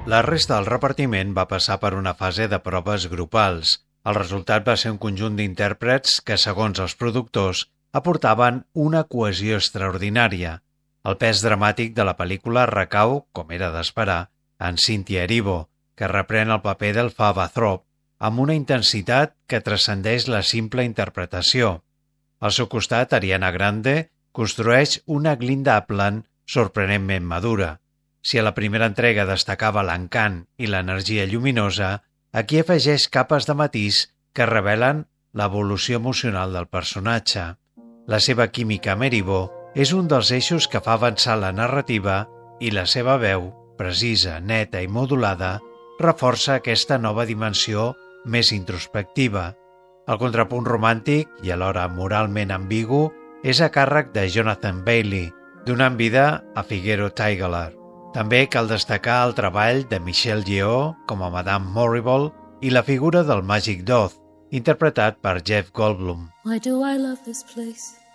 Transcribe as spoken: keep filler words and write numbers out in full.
La resta del repartiment va passar per una fase de proves grupals. El resultat va ser un conjunt d'intèrprets que, segons els productors, aportaven una cohesió extraordinària. El pes dramàtic de la pel·lícula recau, com era d'esperar, en Cynthia Erivo, que reprèn el paper del Fava Thorpe amb una intensitat que transcendeix la simple interpretació. Al seu costat, Ariana Grande construeix una Glinda Apland sorprenentment madura. Si a la primera entrega destacava l'encant i l'energia lluminosa, aquí afegeix capes de matís que revelen l'evolució emocional del personatge. La seva química amb Erivo és un dels eixos que fa avançar la narrativa i la seva veu, precisa, neta i modulada, reforça aquesta nova dimensió més introspectiva. El contrapunt romàntic i alhora moralment ambigu és a càrrec de Jonathan Bailey, donant vida a Figaro Teigeler. També cal destacar el treball de Michelle Yeoh com a Madame Morrible i la figura del Magic Doth, interpretat per Jeff Goldblum. Why do I love this place?